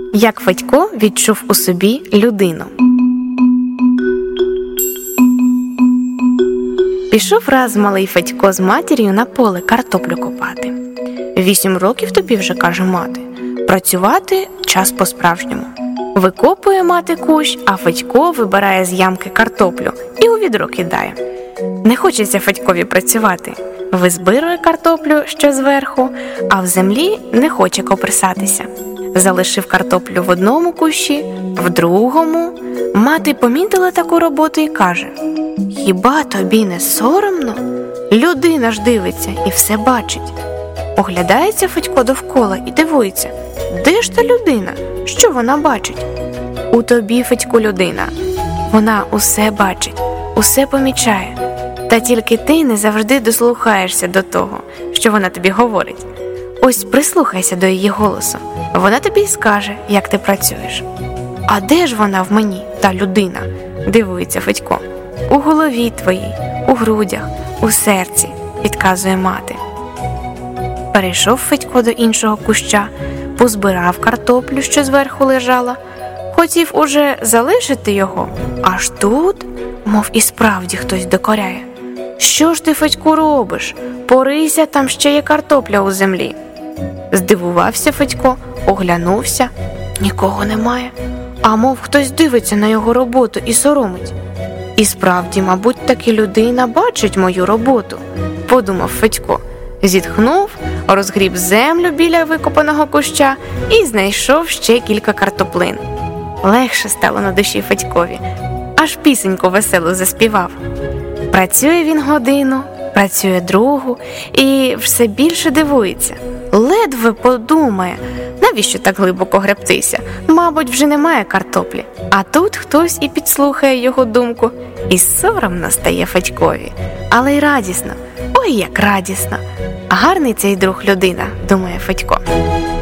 Як Федько відчув у собі людину. Пішов раз малий Федько з матір'ю на поле картоплю копати. 8 років тобі вже, каже мати. Працювати – час по-справжньому. Викопує мати кущ, а Федько вибирає з ямки картоплю і у відро кидає. Не хочеться Федькові працювати. Визбирує картоплю, що зверху, а в землі не хоче копресатися. Залишив картоплю в одному кущі, в другому. Мати помітила таку роботу і каже: «Хіба тобі не соромно? Людина ж дивиться і все бачить». Оглядається Федько довкола і дивується: де ж та людина? Що вона бачить? У тобі, Федьку, людина. Вона усе бачить, усе помічає. Та тільки ти не завжди дослухаєшся до того, що вона тобі говорить. Ось прислухайся до її голосу. Вона тобі й скаже, як ти працюєш. А де ж вона в мені, та людина? Дивується Федько. У голові твоїй, у грудях, у серці, підказує мати. Перейшов Федько до іншого куща, позбирав картоплю, що зверху лежала. Хотів уже залишити його, аж тут, мов і справді хтось докоряє. «Що ж ти, Федьку, робиш? Порийся, там ще є картопля у землі». Здивувався Федько, оглянувся. Нікого немає. А мов хтось дивиться на його роботу і соромить. І справді, мабуть, таки людина бачить мою роботу, подумав Федько. Зітхнув, розгріб землю біля викопаного куща і знайшов ще кілька картоплин. Легше стало на душі Федькові, аж пісеньку веселу заспівав. Працює він годину, працює другу і все більше дивується. Ледве подумає, навіщо так глибоко гребтися? Мабуть, вже немає картоплі. А тут хтось і підслухає його думку. І соромно стає Федькові, але й радісно. Ой, як радісно! Гарний цей друг людина, думає Федько.